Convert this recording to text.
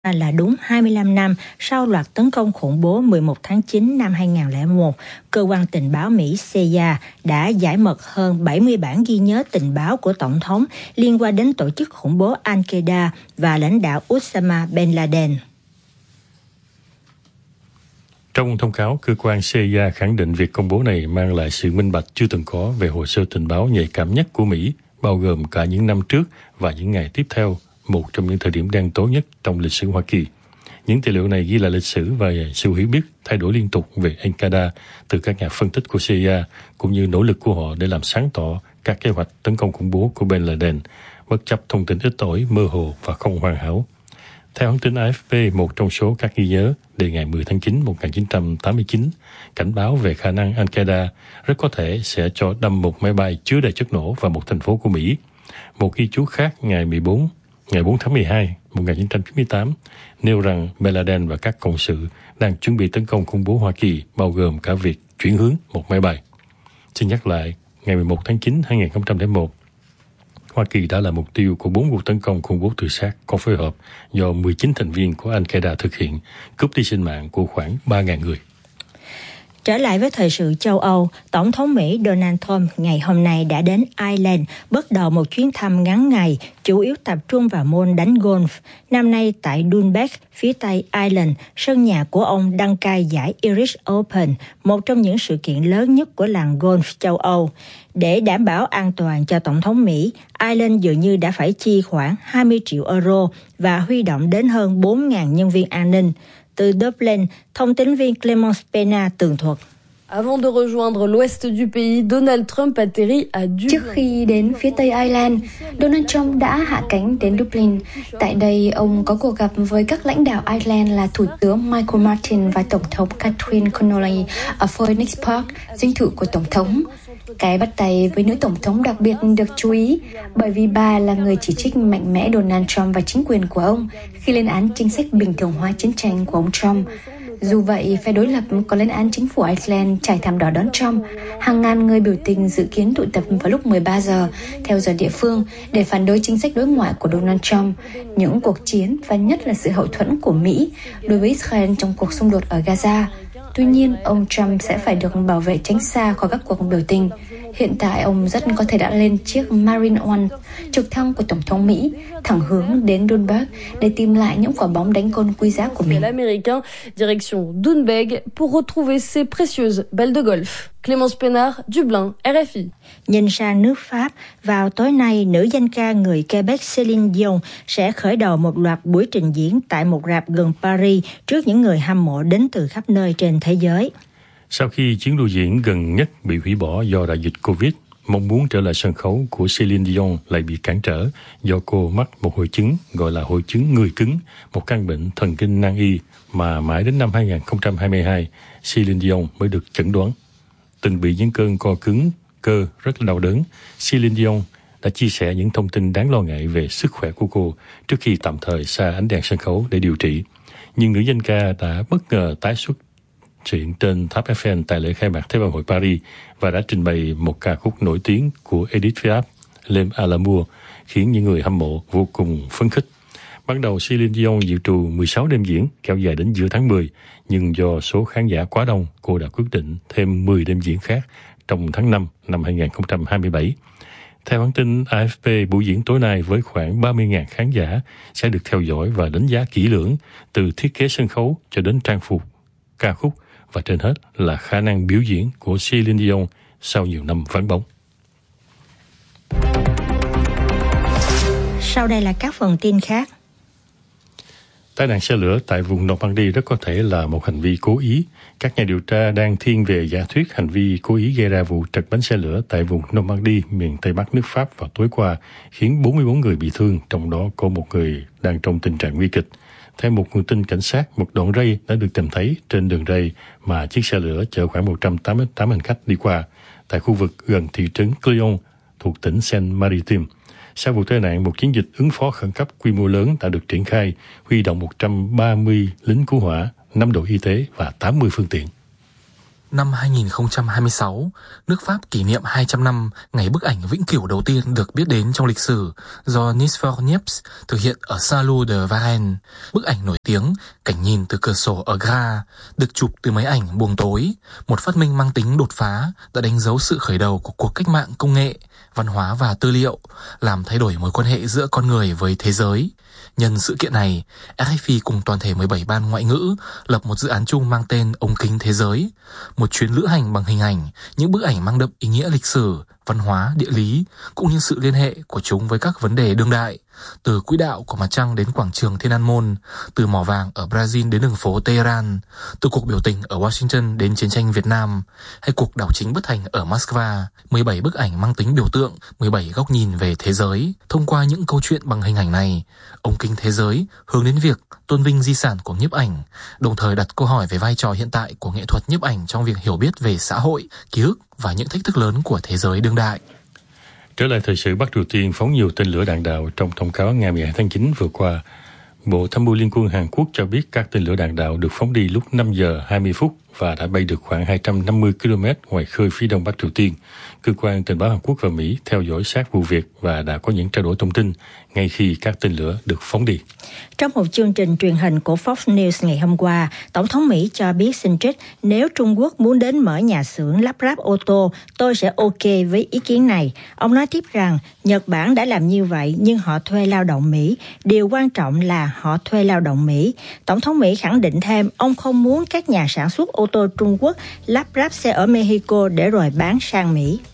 ra là đúng 25 năm sau loạt tấn công khủng bố 11 tháng 9 năm 2001, cơ quan tình báo Mỹ CIA đã giải mật hơn 70 bản ghi nhớ tình báo của Tổng thống liên quan đến tổ chức khủng bố Al-Qaeda và lãnh đạo Osama Bin Laden. Trong thông cáo, cơ quan CIA khẳng định việc công bố này mang lại sự minh bạch chưa từng có về hồ sơ tình báo nhạy cảm nhất của Mỹ, bao gồm cả những năm trước và những ngày tiếp theo, một trong những thời điểm đen tối nhất trong lịch sử Hoa Kỳ. Những tài liệu này ghi lại lịch sử và sự hiểu biết thay đổi liên tục về Al-Qaeda từ các nhà phân tích của CIA, cũng như nỗ lực của họ để làm sáng tỏ các kế hoạch tấn công khủng bố của Bin Laden, bất chấp thông tin ít ỏi, mơ hồ và không hoàn hảo. Theo hãng tin AFP, một trong số các ghi nhớ đề ngày 10 tháng 9 1989 cảnh báo về khả năng Al-Qaeda rất có thể sẽ cho đâm một máy bay chứa đầy chất nổ vào một thành phố của Mỹ. Một ghi chú khác ngày 4 tháng 12 1998 nêu rằng Bin Laden và các cộng sự đang chuẩn bị tấn công khủng bố Hoa Kỳ, bao gồm cả việc chuyển hướng một máy bay. Xin nhắc lại, ngày 11 tháng 9 2001, Hoa Kỳ đã là mục tiêu của 4 vụ tấn công khủng bố tự sát có phối hợp do 19 thành viên của Al-Qaeda thực hiện, cướp đi sinh mạng của khoảng 3.000 người. Trở lại với thời sự châu Âu, Tổng thống Mỹ Donald Trump ngày hôm nay đã đến Ireland, bắt đầu một chuyến thăm ngắn ngày, chủ yếu tập trung vào môn đánh golf. Năm nay tại Dunbeck, phía tây Ireland, sân nhà của ông đăng cai giải Irish Open, một trong những sự kiện lớn nhất của làng golf châu Âu. Để đảm bảo an toàn cho Tổng thống Mỹ, Ireland dường như đã phải chi khoảng 20 triệu euro và huy động đến hơn 4.000 nhân viên an ninh. Từ Dublin, thông tín viên Clemence Pena tường thuật. Avant de rejoindre l'ouest du pays, Donald Trump atterrit à Dublin. Trước khi đến phía tây Ireland, Donald Trump đã hạ cánh đến Dublin. Tại đây, ông có cuộc gặp với các lãnh đạo Ireland là Thủ tướng Michael Martin và Tổng thống Catherine Connolly ở Phoenix Park, dinh thự của Tổng thống. Cái bắt tay với nữ Tổng thống đặc biệt được chú ý bởi vì bà là người chỉ trích mạnh mẽ Donald Trump và chính quyền của ông khi lên án chính sách bình thường hóa chiến tranh của ông Trump. Dù vậy, phe đối lập có lên án chính phủ Iceland trải thảm đỏ đón Trump. Hàng ngàn người biểu tình dự kiến tụ tập vào lúc 13 giờ theo giờ địa phương để phản đối chính sách đối ngoại của Donald Trump, những cuộc chiến và nhất là sự hậu thuẫn của Mỹ đối với Israel trong cuộc xung đột ở Gaza. Tuy nhiên, ông Trump sẽ phải được bảo vệ tránh xa khỏi các cuộc biểu tình. Hiện tại, ông rất có thể đã lên chiếc Marine One, trực thăng của Tổng thống Mỹ, thẳng hướng đến Dunberg để tìm lại những quả bóng đánh golf quý giá của mình. L'Américain, direction Dunberg pour retrouver ses précieuses balles de golf. Clémence Pénard, Dublin, RFI. Nhìn sang nước Pháp, vào tối nay, nữ danh ca người Quebec Céline Dion sẽ khởi đầu một loạt buổi trình diễn tại một rạp gần Paris trước những người hâm mộ đến từ khắp nơi trên thế giới. Sau khi chuyến lưu diễn gần nhất bị hủy bỏ do đại dịch Covid, mong muốn trở lại sân khấu của Céline Dion lại bị cản trở do cô mắc một hội chứng gọi là hội chứng người cứng, một căn bệnh thần kinh nan y mà mãi đến năm 2022, Céline Dion mới được chẩn đoán. Từng bị những cơn co cứng cơ rất là đau đớn, Céline Dion đã chia sẻ những thông tin đáng lo ngại về sức khỏe của cô trước khi tạm thời xa ánh đèn sân khấu để điều trị. Nhưng nữ danh ca đã bất ngờ tái xuất hiện trên tháp Eiffel tại lễ khai mạc Thế vận hội Paris và đã trình bày một ca khúc nổi tiếng của Edith Piaf, L'Aime à l'amour, khiến những người hâm mộ vô cùng phấn khích. Ban đầu Céline Dion dự trù 16 đêm diễn kéo dài đến giữa tháng 10, nhưng do số khán giả quá đông, cô đã quyết định thêm 10 đêm diễn khác trong tháng 5 năm 2027. Theo hãng tin AFP, buổi diễn tối nay với khoảng 30.000 khán giả sẽ được theo dõi và đánh giá kỹ lưỡng từ thiết kế sân khấu cho đến trang phục, ca khúc và trên hết là khả năng biểu diễn của Céline Dion sau nhiều năm vắng bóng. Sau đây là các phần tin khác. Tai nạn xe lửa tại vùng Normandy rất có thể là một hành vi cố ý. Các nhà điều tra đang thiên về giả thuyết hành vi cố ý gây ra vụ trật bánh xe lửa tại vùng Normandy, miền Tây Bắc nước Pháp vào tối qua, khiến 44 người bị thương, trong đó có một người đang trong tình trạng nguy kịch. Theo một nguồn tin cảnh sát, một đoạn ray đã được tìm thấy trên đường ray mà chiếc xe lửa chở khoảng 188 hành khách đi qua, tại khu vực gần thị trấn Cléon thuộc tỉnh Seine-Maritime. Sau vụ tai nạn, một chiến dịch ứng phó khẩn cấp quy mô lớn đã được triển khai, huy động 130 lính cứu hỏa, 5 đội y tế và 80 phương tiện. Năm 2026, nước Pháp kỷ niệm 200 năm ngày bức ảnh vĩnh cửu đầu tiên được biết đến trong lịch sử do Nisfor Niepce thực hiện ở Saint-Lô de Varennes. Bức ảnh nổi tiếng cảnh nhìn từ cửa sổ ở Graz được chụp từ máy ảnh buồng tối, một phát minh mang tính đột phá đã đánh dấu sự khởi đầu của cuộc cách mạng công nghệ, văn hóa và tư liệu, làm thay đổi mối quan hệ giữa con người với thế giới. Nhân sự kiện này, RFI cùng toàn thể 17 ban ngoại ngữ lập một dự án chung mang tên Ống kính thế giới, một chuyến lữ hành bằng hình ảnh, những bức ảnh mang đậm ý nghĩa lịch sử, văn hóa, địa lý, cũng như sự liên hệ của chúng với các vấn đề đương đại, từ quỹ đạo của mặt trăng đến quảng trường Thiên An Môn, từ mỏ vàng ở Brazil đến đường phố Tehran, từ cuộc biểu tình ở Washington đến chiến tranh Việt Nam, hay cuộc đảo chính bất thành ở Moscow. 17 bức ảnh mang tính biểu tượng, 17 góc nhìn về thế giới. Thông qua những câu chuyện bằng hình ảnh này, Ống kính thế giới hướng đến việc tôn vinh di sản của nhiếp ảnh, đồng thời đặt câu hỏi về vai trò hiện tại của nghệ thuật nhiếp ảnh trong việc hiểu biết về xã hội, ký ức và những thách thức lớn của thế giới đương đại. Trở lại thời sự, Bắc Triều Tiên phóng nhiều tên lửa đạn đạo trong thông cáo ngày 12 tháng 9 vừa qua. Bộ Tham mưu Liên quân Hàn Quốc cho biết các tên lửa đạn đạo được phóng đi lúc 5 giờ 20 phút và đã bay được khoảng 250 km ngoài khơi phía đông Bắc Triều Tiên. Cơ quan tình báo Hàn Quốc và Mỹ theo dõi sát vụ việc và đã có những trao đổi thông tin ngay khi các tên lửa được phóng đi. Trong một chương trình truyền hình của Fox News ngày hôm qua, Tổng thống Mỹ cho biết xin trích, nếu Trung Quốc muốn đến mở nhà xưởng lắp ráp ô tô, tôi sẽ ok với ý kiến này. Ông nói tiếp rằng Nhật Bản đã làm như vậy nhưng họ thuê lao động Mỹ. Điều quan trọng là họ thuê lao động Mỹ. Tổng thống Mỹ khẳng định thêm ông không muốn các nhà sản xuất ô tô Trung Quốc lắp ráp xe ở Mexico để rồi bán sang Mỹ.